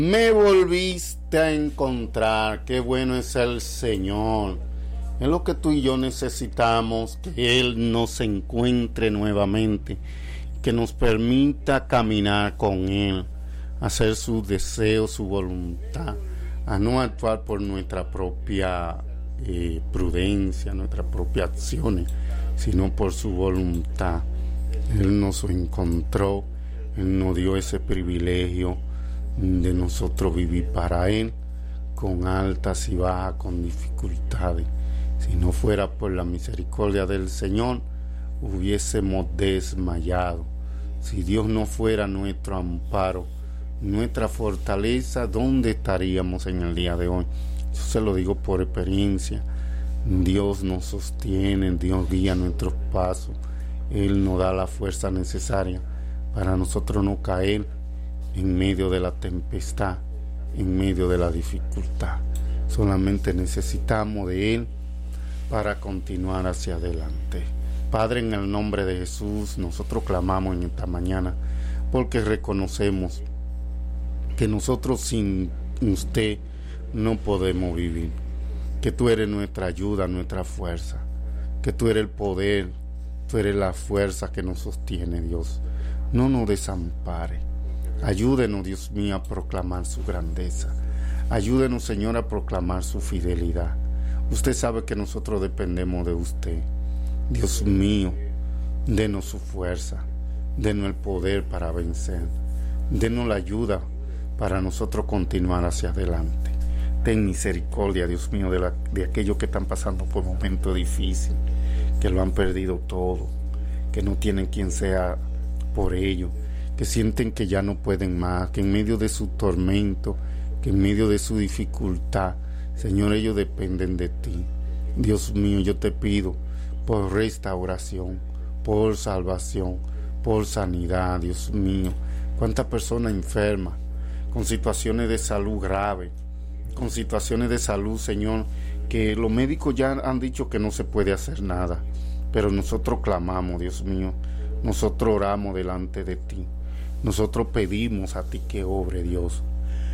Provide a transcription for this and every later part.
Me volviste a encontrar, qué bueno es el Señor. Es lo que tú y yo necesitamos, que Él nos encuentre nuevamente, que nos permita caminar con Él, hacer su deseo, su voluntad, a no actuar por nuestra propia prudencia, nuestras propias acciones, sino por su voluntad. Él nos encontró, Él nos dio ese privilegio de nosotros vivir para Él, con altas y bajas, con dificultades. Si no fuera por la misericordia del Señor, hubiésemos desmayado. Si Dios no fuera nuestro amparo, nuestra fortaleza, ¿dónde estaríamos en el día de hoy? Yo se lo digo por experiencia. Dios nos sostiene, Dios guía nuestros pasos. Él nos da la fuerza necesaria para nosotros no caer en medio de la tempestad, en medio de la dificultad. Solamente necesitamos de Él para continuar hacia adelante. Padre, en el nombre de Jesús, nosotros clamamos en esta mañana porque reconocemos que nosotros sin usted no podemos vivir, que tú eres nuestra ayuda, nuestra fuerza, que tú eres el poder, tú eres la fuerza que nos sostiene, Dios. No nos desampare. Ayúdenos, Dios mío, a proclamar su grandeza. Ayúdenos, Señor, a proclamar su fidelidad. Usted sabe que nosotros dependemos de usted. Dios mío, denos su fuerza, denos el poder para vencer, denos la ayuda para nosotros continuar hacia adelante. Ten misericordia, Dios mío, de aquellos que están pasando por momentos difíciles, que lo han perdido todo, que no tienen quien sea por ellos, que sienten que ya no pueden más, que en medio de su tormento, que en medio de su dificultad, Señor, ellos dependen de ti. Dios mío, yo te pido por restauración, por salvación, por sanidad, Dios mío. Cuántas personas enfermas, con situaciones de salud graves, con situaciones de salud, Señor, que los médicos ya han dicho que no se puede hacer nada, pero nosotros clamamos, Dios mío, nosotros oramos delante de ti, nosotros pedimos a ti que obre, Dios.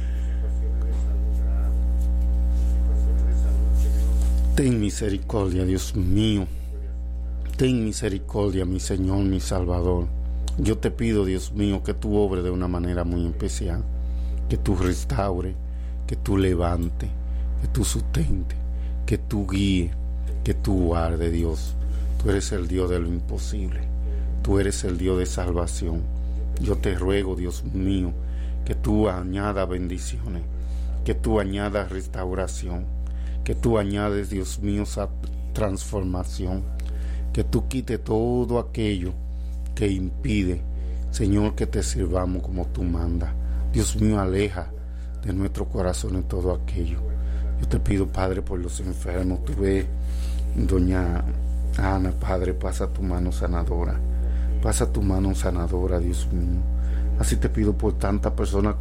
Ten misericordia, Dios mío. Ten misericordia, mi Señor, mi Salvador. Yo te pido, Dios mío, que tú obres de una manera muy especial, que tú restaures, que tú levantes, que tú sustentes, que tú guíes, que tú guardes, Dios. Tú eres el Dios de lo imposible. Tú eres el Dios de salvación. Yo te ruego, Dios mío, que tú añadas bendiciones, que tú añadas restauración, que tú añades, Dios mío, esa transformación, que tú quites todo aquello que impide, Señor, que te sirvamos como tú mandas. Dios mío, aleja de nuestro corazón todo aquello. Yo te pido, Padre, por los enfermos. Tú ves, doña Ana, Padre, pasa tu mano sanadora. Pasa tu mano sanadora, Dios mío. Así te pido por tantas personas